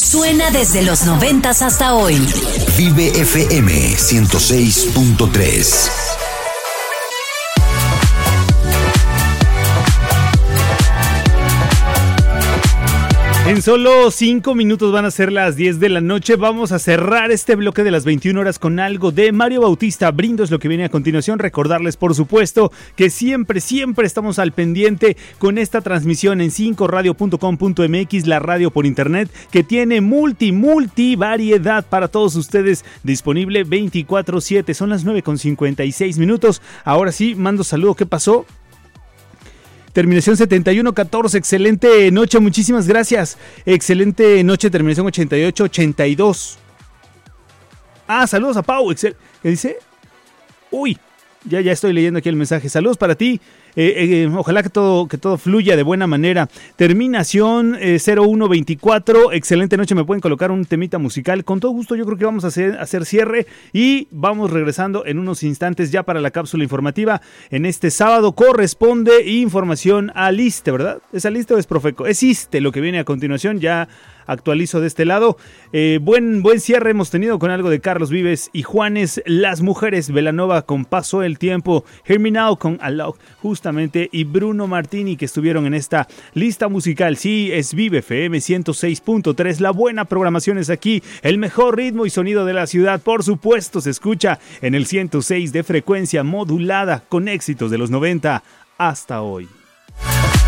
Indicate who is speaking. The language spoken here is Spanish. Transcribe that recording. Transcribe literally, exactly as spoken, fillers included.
Speaker 1: Suena desde los noventas hasta hoy.
Speaker 2: Vive F M ciento seis punto tres.
Speaker 3: En solo cinco minutos van a ser las diez de la noche. Vamos a cerrar este bloque de las veintiuna horas con algo de Mario Bautista. Brindo es lo que viene a continuación. Recordarles, por supuesto, que siempre, siempre estamos al pendiente con esta transmisión en cinco radio punto com punto m x, la radio por internet, que tiene multi, multi variedad para todos ustedes, disponible veinticuatro siete. Son las nueve con cincuenta y seis minutos. Ahora sí, mando saludo. ¿Qué pasó? Terminación setenta y uno catorce, excelente noche, muchísimas gracias. Excelente noche, terminación ochenta y ocho ochenta y dos. Ah, saludos a Pau. Excel- ¿Qué dice? Uy, ya, ya estoy leyendo aquí el mensaje. Saludos para ti. Eh, eh, ojalá que todo, que todo fluya de buena manera. Terminación eh, cero uno veinticuatro. Excelente noche. Me pueden colocar un temita musical. Con todo gusto, yo creo que vamos a hacer, hacer cierre. Y vamos regresando en unos instantes ya para la cápsula informativa. En este sábado corresponde información al ISSSTE, ¿verdad? ¿Es al ISSSTE o es Profeco? Es ISSSTE lo que viene a continuación. Ya actualizo de este lado. Eh, buen, buen cierre hemos tenido con algo de Carlos Vives y Juanes. Las Mujeres, Belanova con Pasó el Tiempo. Hear Me Now con Alok, justamente. Y Bruno Martini, que estuvieron en esta lista musical. Sí, es Vive F M ciento seis punto tres. La buena programación es aquí. El mejor ritmo y sonido de la ciudad, por supuesto, se escucha en el ciento seis de frecuencia modulada con éxitos de los noventa hasta hoy.